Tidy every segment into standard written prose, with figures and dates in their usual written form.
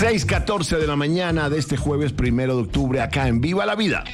6:14 de la mañana de este jueves 1 de octubre, acá en Viva la Vida.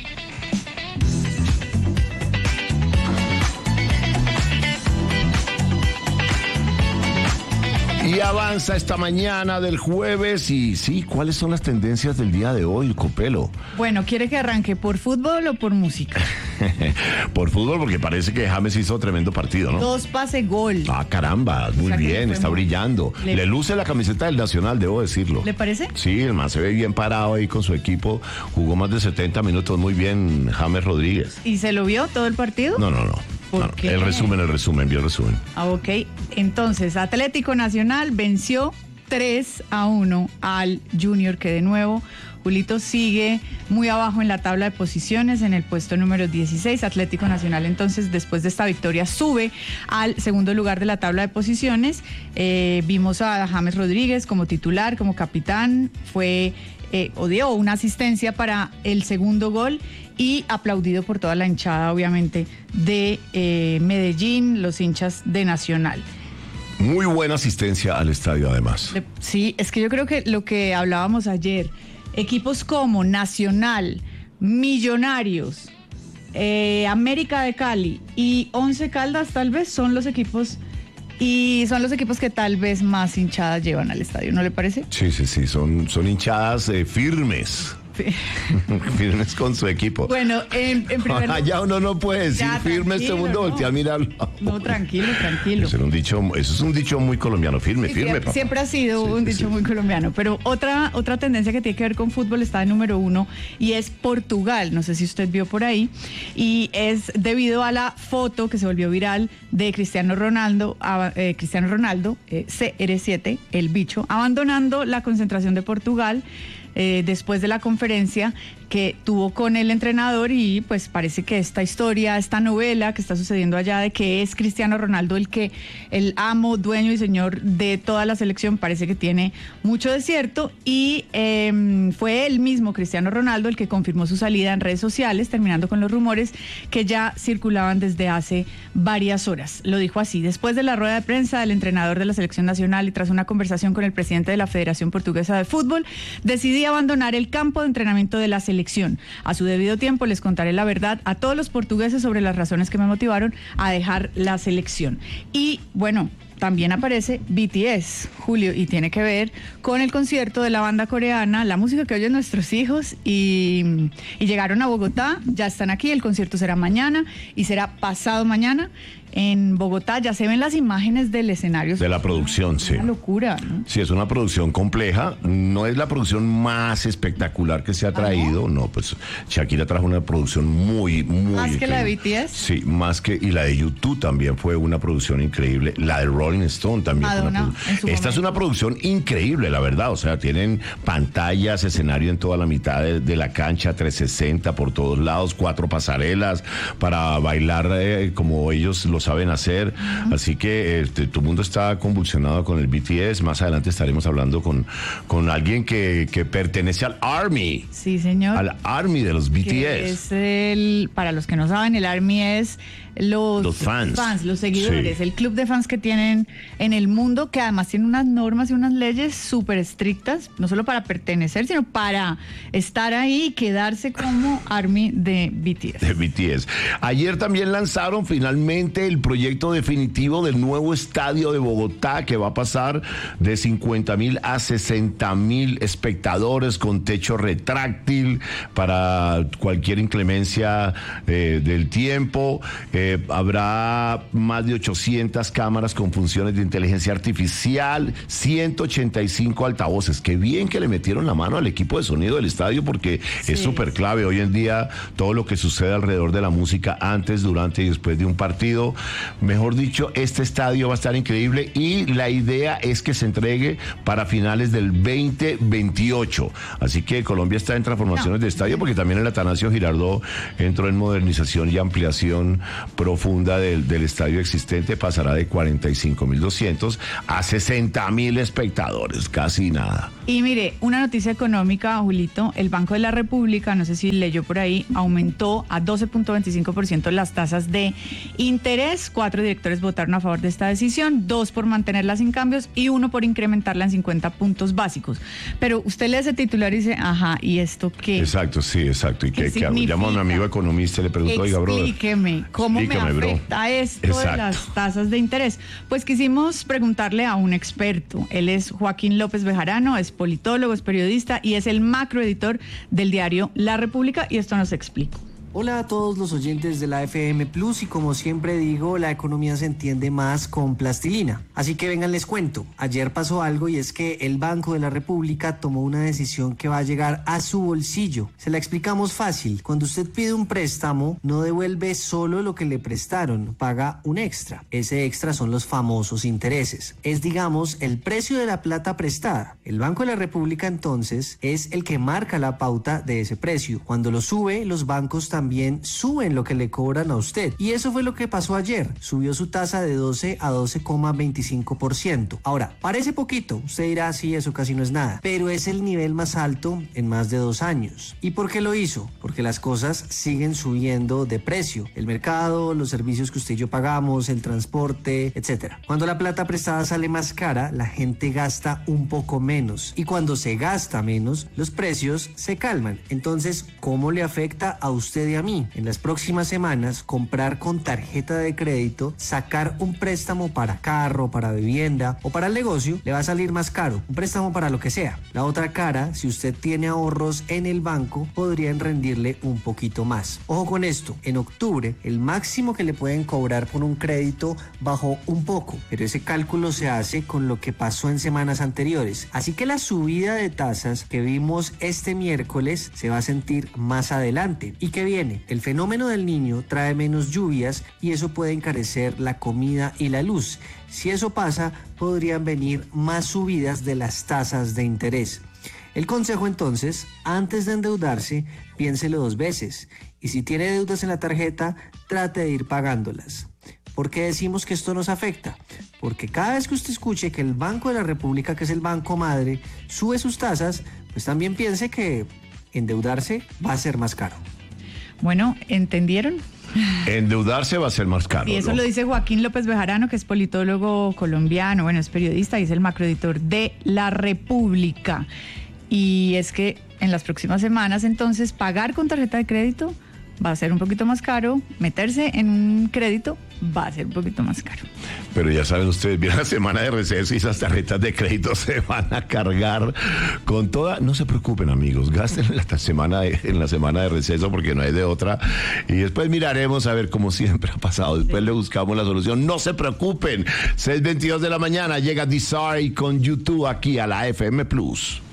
Y avanza esta mañana del jueves y sí, ¿cuáles son las tendencias del día de hoy, Copelo? Bueno, ¿quiere que arranque por fútbol o por música? Por fútbol, porque parece que James hizo tremendo partido, ¿no? 2 pase gol. Ah, caramba, muy bien, está brillando. Le luce la camiseta del Nacional, debo decirlo. ¿Le parece? Sí, el man se ve bien parado ahí con su equipo. Jugó más de 70 minutos, muy bien James Rodríguez. ¿Y se lo vio todo el partido? No. ¿Por qué? El resumen, vio el resumen. Ah, ok. Entonces, Atlético Nacional venció 3-1 al Junior, que de nuevo, Julito, sigue muy abajo en la tabla de posiciones, en el puesto número 16. Atlético Nacional, entonces, después de esta victoria, sube al segundo lugar de la tabla de posiciones. Vimos a James Rodríguez como titular, como capitán, dio una asistencia para el segundo gol y aplaudido por toda la hinchada, obviamente, de Medellín, los hinchas de Nacional. Muy buena asistencia al estadio, además. Sí, es que yo creo que lo que hablábamos ayer, equipos como Nacional, Millonarios, América de Cali y Once Caldas tal vez son los equipos que tal vez más hinchadas llevan al estadio, ¿no le parece? Sí, son hinchadas firmes. Sí. Firmes con su equipo. Bueno, en primer lugar, ya uno no puede decir firme, este mundo voltea a mirarlo. No, tranquilo. Eso es un dicho muy colombiano, firme, papá. Siempre ha sido un dicho muy colombiano, pero otra tendencia que tiene que ver con fútbol está en número 1 y es Portugal, no sé si usted vio por ahí, y es debido a la foto que se volvió viral de Cristiano Ronaldo, CR7, el bicho, abandonando la concentración de Portugal después de la conferencia que tuvo con el entrenador, y pues parece que esta historia, esta novela que está sucediendo allá de que es Cristiano Ronaldo el amo, dueño y señor de toda la selección, parece que tiene mucho de cierto, y fue él mismo, Cristiano Ronaldo, el que confirmó su salida en redes sociales, terminando con los rumores que ya circulaban desde hace varias horas. Lo dijo así: después de la rueda de prensa del entrenador de la selección nacional y tras una conversación con el presidente de la Federación Portuguesa de Fútbol, decidí abandonar el campo de entrenamiento de la selección. A su debido tiempo les contaré la verdad a todos los portugueses sobre las razones que me motivaron a dejar la selección. Y bueno, también aparece BTS, Julio, y tiene que ver con el concierto de la banda coreana, la música que oyen nuestros hijos, y llegaron a Bogotá, ya están aquí, el concierto será mañana y será pasado mañana. En Bogotá ya se ven las imágenes del escenario. De la producción, sí. Una locura, ¿no? Sí, es una producción compleja. No es la producción más espectacular que se ha traído. No, pues Shakira trajo una producción muy ¿Más que la de BTS? Sí, y la de YouTube también fue una producción increíble. La de Rolling Stone también fue una producción. Esta es una producción increíble, la verdad. O sea, tienen pantallas, escenario en toda la mitad de la cancha, 360 por todos lados, 4 pasarelas para bailar como ellos lo saben hacer. Así que tu mundo está convulsionado con el BTS. Más adelante estaremos hablando con alguien que pertenece al ARMY. Sí, señor. Al ARMY de los BTS. Para los que no saben, el ARMY es los fans, los seguidores, sí. El club de fans que tienen en el mundo, que además tiene unas normas y unas leyes súper estrictas, no solo para pertenecer, sino para estar ahí y quedarse como ARMY de BTS. Ayer también lanzaron finalmente el proyecto definitivo del nuevo estadio de Bogotá, que va a pasar de 50,000 a 60,000 espectadores con techo retráctil para cualquier inclemencia del tiempo. Habrá más de 800 cámaras con funciones de inteligencia artificial, 185 altavoces. Qué bien que le metieron la mano al equipo de sonido del estadio, porque sí, es súper clave hoy en día todo lo que sucede alrededor de la música antes, durante y después de un partido. Mejor dicho, este estadio va a estar increíble y la idea es que se entregue para finales del 2028. Así que Colombia está en transformaciones de estadio, porque también el Atanasio Girardot entró en modernización y ampliación profunda del estadio existente. Pasará de 45 55.200 a 60.000 espectadores, casi nada. Y mire, una noticia económica, Julito, el Banco de la República, no sé si leyó por ahí, aumentó a 12.25% las tasas de interés. 4 directores votaron a favor de esta decisión, 2 por mantenerla sin cambios y 1 por incrementarla en 50 puntos básicos. Pero usted lee ese titular y dice, ajá, ¿y esto qué? Exacto, sí, exacto. ¿Y qué hago? Llamo a un amigo economista y le pregunto, oiga, brother. Explíqueme, ¿cómo me afecta esto de las tasas de interés? Pues quisimos preguntarle a un experto. Él es Joaquín López Bejarano, es politólogo, es periodista y es el macroeditor del diario La República, y esto nos explica. Hola a todos los oyentes de la FM Plus, y como siempre digo, la economía se entiende más con plastilina. Así que vengan, les cuento. Ayer pasó algo, y es que el Banco de la República tomó una decisión que va a llegar a su bolsillo. Se la explicamos fácil. Cuando usted pide un préstamo, no devuelve solo lo que le prestaron, paga un extra. Ese extra son los famosos intereses. Es, digamos, el precio de la plata prestada. El Banco de la República entonces es el que marca la pauta de ese precio. Cuando lo sube, los bancos también suben lo que le cobran a usted. Y eso fue lo que pasó ayer. Subió su tasa de 12 a 12,25%. Ahora, parece poquito. Usted dirá, sí, eso casi no es nada. Pero es el nivel más alto en más de 2 años. ¿Y por qué lo hizo? Porque las cosas siguen subiendo de precio. El mercado, los servicios que usted y yo pagamos, el transporte, etc. Cuando la plata prestada sale más cara, la gente gasta un poco menos. Y cuando se gasta menos, los precios se calman. Entonces, ¿cómo le afecta a usted y a mí? En las próximas semanas, comprar con tarjeta de crédito, sacar un préstamo para carro, para vivienda o para el negocio, le va a salir más caro. Un préstamo para lo que sea. La otra cara, si usted tiene ahorros en el banco, podrían rendirle un poquito más. Ojo con esto, en octubre, el máximo que le pueden cobrar por un crédito bajó un poco, pero ese cálculo se hace con lo que pasó en semanas anteriores. Así que la subida de tasas que vimos este miércoles se va a sentir más adelante. ¿Y qué viene? El fenómeno del Niño trae menos lluvias y eso puede encarecer la comida y la luz. Si eso pasa, podrían venir más subidas de las tasas de interés. El consejo entonces, antes de endeudarse, piénselo 2 veces. Y si tiene deudas en la tarjeta, trate de ir pagándolas. ¿Por qué decimos que esto nos afecta? Porque cada vez que usted escuche que el Banco de la República, que es el banco madre, sube sus tasas, pues también piense que endeudarse va a ser más caro. Bueno, ¿entendieron? Endeudarse va a ser más caro. Y eso lo dice Joaquín López Bejarano, que es politólogo colombiano, bueno, es periodista y es el macroeditor de La República. Y es que en las próximas semanas, entonces, pagar con tarjeta de crédito va a ser un poquito más caro, meterse en un crédito va a ser un poquito más caro. Pero ya saben ustedes, viene la semana de receso y esas tarjetas de crédito se van a cargar con toda. No se preocupen, amigos, gasten en la semana de receso porque no hay de otra. Y después miraremos a ver, como siempre ha pasado. Después le buscamos la solución. No se preocupen. 6:22 de la mañana llega Desire con YouTube aquí a la FM Plus.